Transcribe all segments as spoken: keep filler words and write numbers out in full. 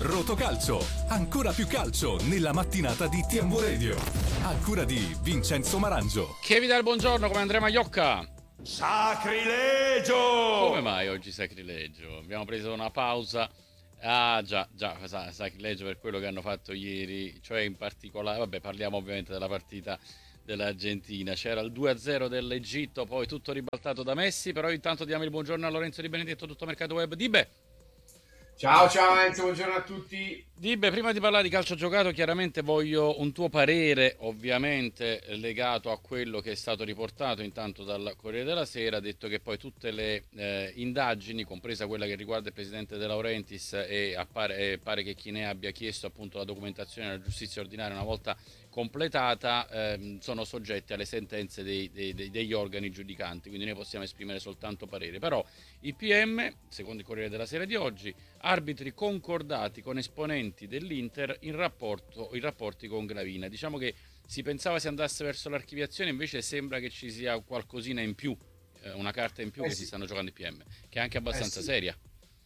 Rotocalcio, ancora più calcio nella mattinata di T M Radio. A cura di Vincenzo Marangio. Che vi dà il buongiorno, come Andrea Maiocca. Sacrilegio! Come mai oggi sacrilegio? Abbiamo preso una pausa. Ah già, già, sacrilegio per quello che hanno fatto ieri, cioè in particolare, vabbè, parliamo ovviamente della partita dell'Argentina. C'era il due a zero dell'Egitto, poi tutto ribaltato da Messi, però intanto diamo il buongiorno a Lorenzo Di Benedetto, tutto mercato web. Dibe! Ciao ciao Enzo, buongiorno a tutti. Dibe, prima di parlare di calcio giocato, chiaramente voglio un tuo parere, ovviamente legato a quello che è stato riportato intanto dal Corriere della Sera, detto che poi tutte le eh, indagini, compresa quella che riguarda il presidente De Laurentiis, e appare, e pare che chi ne abbia chiesto appunto la documentazione alla giustizia ordinaria una volta completata, ehm, sono soggetti alle sentenze dei, dei, dei, degli organi giudicanti, quindi noi possiamo esprimere soltanto parere. Però i P M, secondo il Corriere della Sera di oggi, arbitri concordati con esponenti dell'Inter in, rapporto, in rapporti con Gravina. Diciamo che si pensava si andasse verso l'archiviazione, invece sembra che ci sia qualcosina in più, eh, una carta in più eh che sì. si stanno giocando i P M, che è anche abbastanza eh sì. seria.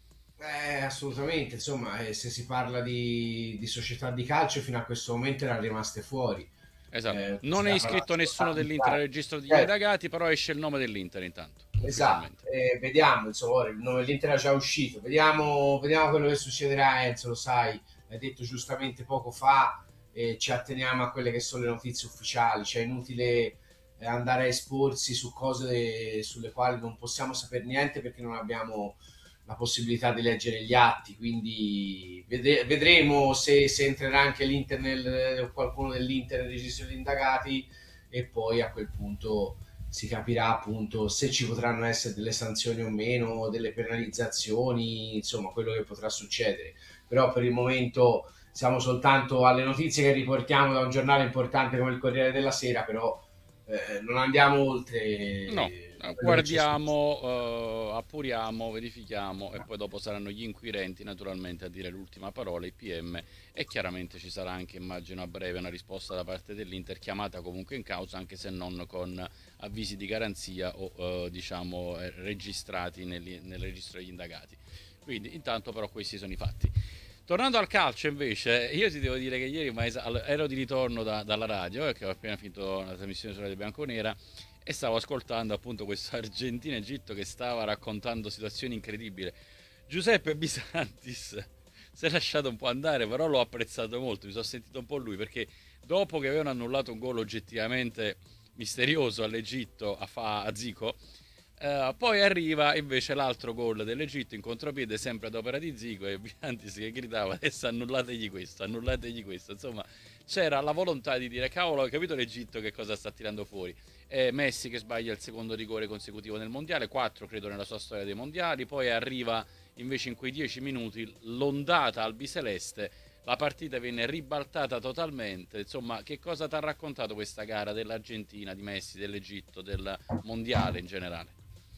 Eh, assolutamente, insomma, eh, se si parla di, di società di calcio fino a questo momento erano rimaste fuori. Esatto, Eh, non è iscritto nessuno dell'Inter al registro degli certo. indagati, però esce il nome dell'Inter intanto. Esatto, eh, vediamo, insomma, ora il nome dell'Inter è già uscito, vediamo, vediamo quello che succederà. Enzo, lo sai, hai detto giustamente poco fa, eh, ci atteniamo a quelle che sono le notizie ufficiali, cioè è inutile eh, andare a esporsi su cose sulle quali non possiamo sapere niente perché non abbiamo la possibilità di leggere gli atti, quindi vede- vedremo se, se entrerà anche l'Inter nel, qualcuno dell'Inter nel registro degli indagati, e poi a quel punto si capirà appunto se ci potranno essere delle sanzioni o meno, delle penalizzazioni, insomma quello che potrà succedere. Però per il momento siamo soltanto alle notizie che riportiamo da un giornale importante come il Corriere della Sera, però eh, non andiamo oltre. No, guardiamo, uh, appuriamo, verifichiamo, e poi dopo saranno gli inquirenti naturalmente a dire l'ultima parola, i P M, e chiaramente ci sarà anche, immagino a breve, una risposta da parte dell'Inter, chiamata comunque in causa, anche se non con avvisi di garanzia o uh, diciamo eh, registrati nel, nel registro degli indagati. Quindi intanto però questi sono i fatti. Tornando al calcio invece, io ti devo dire che ieri ma ero di ritorno da, dalla radio, eh, che ho appena finito la trasmissione su Radio Bianconera, e stavo ascoltando appunto questo Argentina-Egitto che stava raccontando situazioni incredibili. Giuseppe Bisantis si è lasciato un po' andare, però l'ho apprezzato molto, mi sono sentito un po' lui, perché dopo che avevano annullato un gol oggettivamente misterioso all'Egitto a, fa, a Zico, Uh, poi arriva invece l'altro gol dell'Egitto in contropiede, sempre ad opera di Zico, e Biantis che gridava adesso annullategli questo, annullategli questo. Insomma, c'era la volontà di dire cavolo, hai capito l'Egitto che cosa sta tirando fuori. eh, Messi che sbaglia il secondo rigore consecutivo nel mondiale, quattro credo nella sua storia dei mondiali, poi arriva invece in quei dieci minuti l'ondata albiceleste, la partita viene ribaltata totalmente. Insomma, che cosa ti ha raccontato questa gara dell'Argentina, di Messi, dell'Egitto, del mondiale in generale?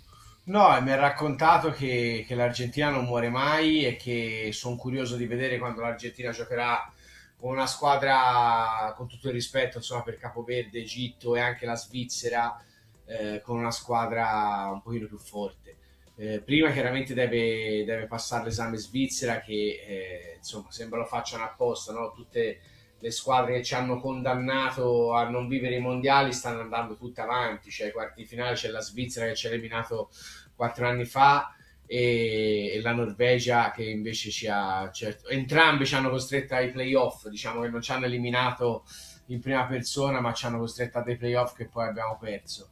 No, mi ha raccontato che, che l'Argentina non muore mai e che sono curioso di vedere quando l'Argentina giocherà con una squadra, con tutto il rispetto insomma per Capoverde, Egitto e anche la Svizzera, eh, con una squadra un pochino più forte. Eh, prima chiaramente deve, deve passare l'esame Svizzera che eh, insomma sembra lo facciano apposta, no? Tutte le squadre che ci hanno condannato a non vivere i mondiali stanno andando tutte avanti, cioè ai quarti di finale c'è la Svizzera che ci ha eliminato quattro anni fa e, e la Norvegia che invece ci ha, certo, entrambi ci hanno costretto ai playoff, diciamo che non ci hanno eliminato in prima persona ma ci hanno costretto a dei playoff che poi abbiamo perso.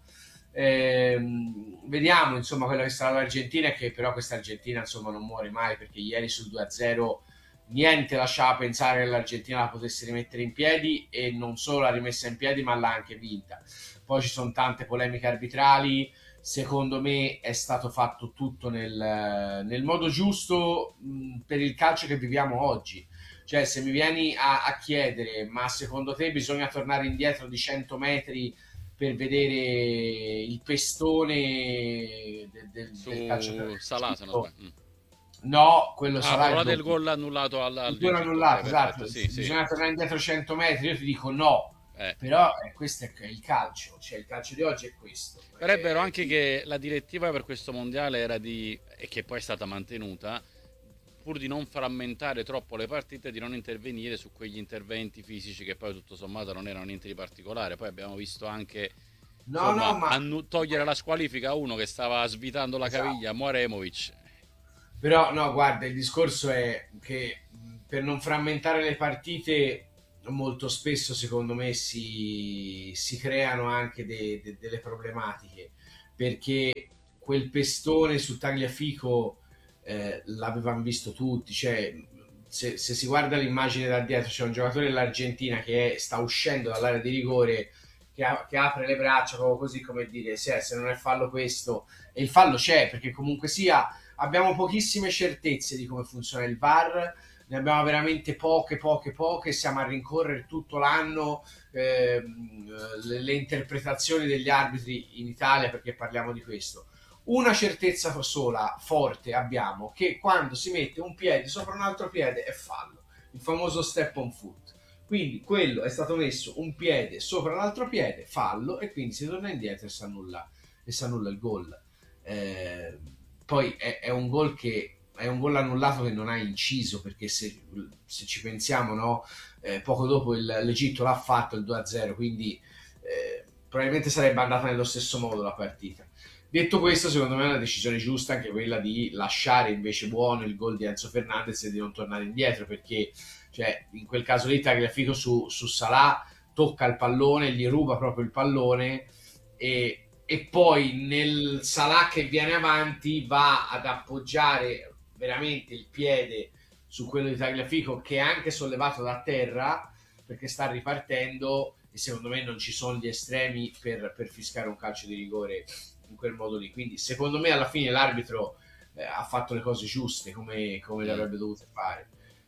Ehm, vediamo insomma quello che sarà l'Argentina, e che però questa Argentina insomma non muore mai, perché ieri sul due a zero niente lasciava pensare che l'Argentina la potesse rimettere in piedi, e non solo l'ha rimessa in piedi ma l'ha anche vinta. Poi ci sono tante polemiche arbitrali, secondo me è stato fatto tutto nel, nel modo giusto mh, per il calcio che viviamo oggi. Cioè se mi vieni a, a chiedere ma secondo te bisogna tornare indietro di cento metri per vedere il pestone del, del, Su del calciatore Salah, se non sbaglio. Mm. No, quello Ah, sarà quello il del gol annullato al, al il gol Egitto, annullato, okay, esatto. sì, sì. Bisogna tornare indietro cento metri, io ti dico no, eh. però eh, questo è il calcio, cioè il calcio di oggi è questo. Però è vero eh, anche che la direttiva per questo mondiale era di, e che poi è stata mantenuta, pur di non frammentare troppo le partite, di non intervenire su quegli interventi fisici che poi tutto sommato non erano niente di particolare. Poi abbiamo visto anche, No, insomma, no, ma annu- togliere la squalifica a uno che stava svitando la esatto. caviglia, Moremovic. Però no, guarda, il discorso è che mh, per non frammentare le partite molto spesso secondo me si, si creano anche de- de- delle problematiche, perché quel pestone su Tagliafico eh, l'avevano visto tutti, cioè se, se si guarda l'immagine da dietro c'è un giocatore dell'Argentina che è- sta uscendo dall'area di rigore, che, a- che apre le braccia proprio così, come dire se, se non è fallo questo, e il fallo c'è, perché comunque sia abbiamo pochissime certezze di come funziona il V A R, ne abbiamo veramente poche, poche, poche, siamo a rincorrere tutto l'anno ehm, le, le interpretazioni degli arbitri in Italia, perché parliamo di questo. Una certezza sola, forte, abbiamo, che quando si mette un piede sopra un altro piede è fallo, il famoso step on foot. Quindi quello è stato messo un piede sopra l'altro piede, fallo, e quindi si torna indietro e si annulla, e si annulla il gol. Eh, Poi è, è un gol che è un gol annullato che non ha inciso, perché se, se ci pensiamo, no, eh, poco dopo il- l'Egitto l'ha fatto il due a zero, quindi eh, probabilmente sarebbe andata nello stesso modo la partita. Detto questo, secondo me è una decisione giusta anche quella di lasciare invece buono il gol di Enzo Fernandez e di non tornare indietro, perché cioè, in quel caso lì Tagliafico su, su Salah tocca il pallone, gli ruba proprio il pallone, e, e poi nel Salah che viene avanti va ad appoggiare veramente il piede su quello di Tagliafico, che è anche sollevato da terra perché sta ripartendo, e secondo me non ci sono gli estremi per, per fiscare un calcio di rigore in quel modo lì. Quindi secondo me alla fine l'arbitro eh, ha fatto le cose giuste come, come le Mm. avrebbe dovute fare.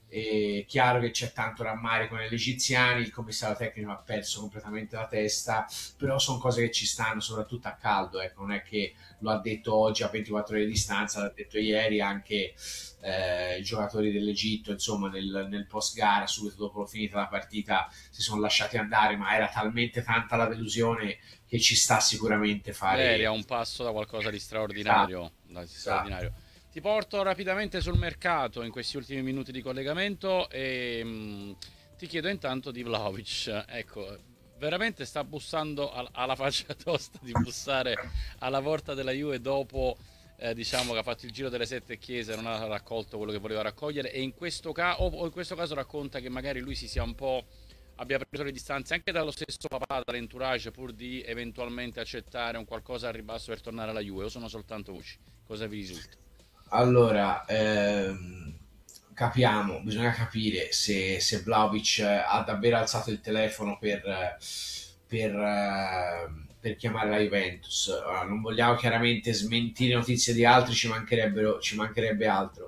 È chiaro che c'è tanto rammarico negli egiziani, il commissario tecnico ha perso completamente la testa, però sono cose che ci stanno soprattutto a caldo, ecco. Non è che lo ha detto oggi a ventiquattro ore di distanza, l'ha detto ieri anche eh, i giocatori dell'Egitto, insomma nel, nel post gara, subito dopo finita la partita, si sono lasciati andare, ma era talmente tanta la delusione che ci sta sicuramente Beh, eri a fare. un passo da qualcosa di Esatto, straordinario, da esatto. straordinario. Ti porto rapidamente sul mercato in questi ultimi minuti di collegamento e mh, ti chiedo intanto di Vlahovic. Ecco, veramente sta bussando al- alla faccia tosta di bussare alla porta della Juve dopo, eh, diciamo, che ha fatto il giro delle sette chiese e non ha raccolto quello che voleva raccogliere, e in questo, ca- o o in questo caso racconta che magari lui si sia un po' abbia preso le distanze anche dallo stesso papà, dall'entourage, pur di eventualmente accettare un qualcosa al ribasso per tornare alla Juve, o sono soltanto voci? Cosa vi risulta? Allora, ehm, capiamo, bisogna capire se, se Vlahovic ha davvero alzato il telefono per, eh, per, eh, per chiamare la Juventus. Ora, non vogliamo chiaramente smentire notizie di altri, ci mancherebbero, ci mancherebbe altro.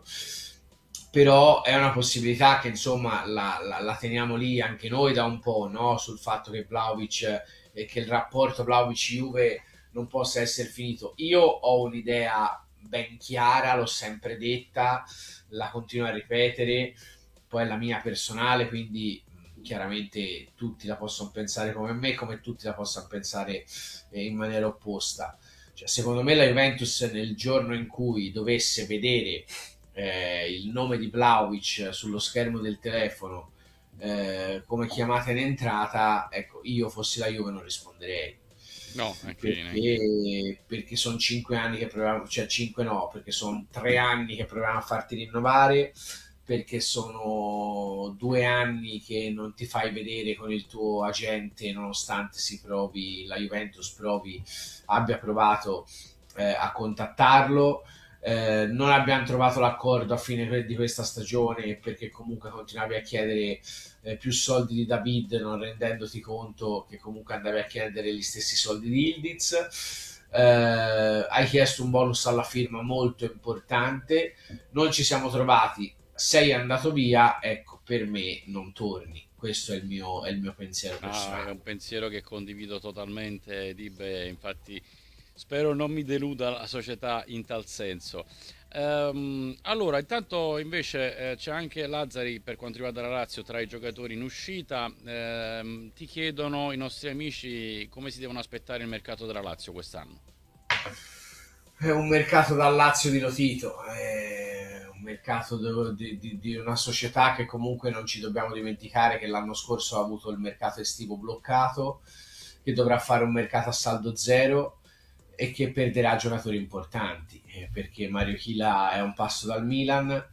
Però è una possibilità che insomma la, la- la teniamo lì anche noi da un po', no? Sul fatto che Vlahovic e che il rapporto Vlahovic-Juve non possa essere finito. Io ho un'idea ben chiara, l'ho sempre detta, la continuo a ripetere, poi è la mia personale, quindi mh, chiaramente tutti la possono pensare come me, come tutti la possono pensare eh, in maniera opposta. Cioè, secondo me la Juventus nel giorno in cui dovesse vedere eh, il nome di Vlahovic sullo schermo del telefono eh, come chiamata in entrata, ecco, io fossi la Juve non risponderei, No, anche io, neanche io. perché, perché sono cinque anni che proviamo, cioè cinque no, perché sono tre anni che proviamo a farti rinnovare, perché sono due anni che non ti fai vedere con il tuo agente, nonostante si provi, la Juventus provi, abbia provato eh, a contattarlo. Eh, non abbiamo trovato l'accordo a fine di questa stagione, perché comunque continuavi a chiedere eh, più soldi di David, non rendendoti conto che comunque andavi a chiedere gli stessi soldi di Ildiz. Eh, hai chiesto un bonus alla firma molto importante, non ci siamo trovati, sei andato via, ecco, per me non torni. Questo è il mio, è il mio pensiero Ah, è personale. un pensiero che condivido totalmente, Dibe, infatti spero non mi deluda la società in tal senso. Ehm, allora, intanto invece eh, c'è anche Lazzari per quanto riguarda la Lazio tra i giocatori in uscita. Ehm, ti chiedono i nostri amici come si devono aspettare il mercato della Lazio quest'anno. È un mercato da Lazio di Lotito, è un mercato di, di, di una società che comunque non ci dobbiamo dimenticare che l'anno scorso ha avuto il mercato estivo bloccato, che dovrà fare un mercato a saldo zero e che perderà giocatori importanti, eh, perché Mario Chila è un passo dal Milan,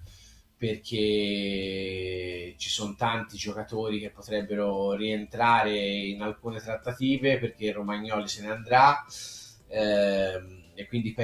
perché ci sono tanti giocatori che potrebbero rientrare in alcune trattative, perché Romagnoli se ne andrà, ehm, e quindi